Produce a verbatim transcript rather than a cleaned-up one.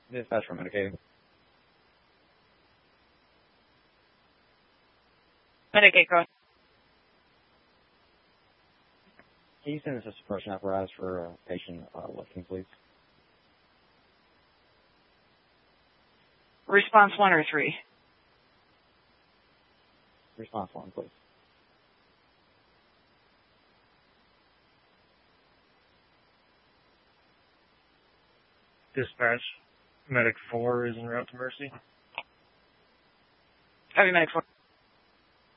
Dispatch for medicating. Medicate, go. Can you send us a suppression apparatus for a patient uh, lifting, please? Response one or three? Response one, please. Dispatch, Medic four is en route to Mercy. Copy, Medic four.